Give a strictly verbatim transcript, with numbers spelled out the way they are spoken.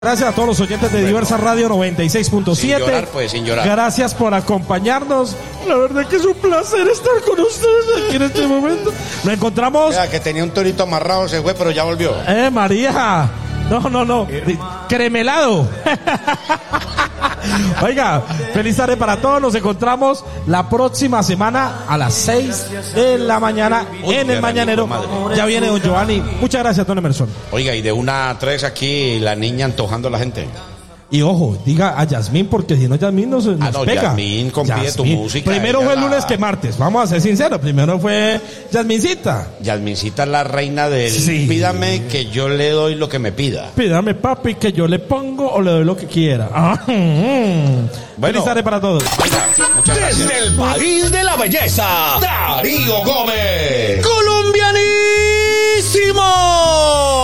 Gracias a todos los oyentes de bueno, Diversa Radio noventa y seis punto siete. Sin llorar, pues, sin llorar. Gracias por acompañarnos. La verdad que es un placer estar con ustedes aquí en este momento. Nos encontramos... Mira, que tenía un torito amarrado, se fue, pero ya volvió. Eh, María. No, no, no. Cremelado. Oiga, feliz tarde para todos. Nos encontramos la próxima semana a las seis de la mañana Uy, en el Mañanero. Ya viene don Giovanni. Muchas gracias, don Emerson. Oiga, y de una a tres aquí la niña antojando a la gente. Y ojo, diga a Yasmín, porque si no Yasmín nos, nos ah, no, pega. Yasmín, compite tu música. Primero fue la... lunes que martes, vamos a ser sinceros. Primero fue Yasmincita. Yasmincita es la reina del sí. Pídame que yo le doy lo que me pida. Pídame, papi, que yo le pongo o le doy lo que quiera. Ah, mm. Bueno, feliz tarde para todos. Oiga, muchas gracias. Desde el país de la belleza, Darío Gómez.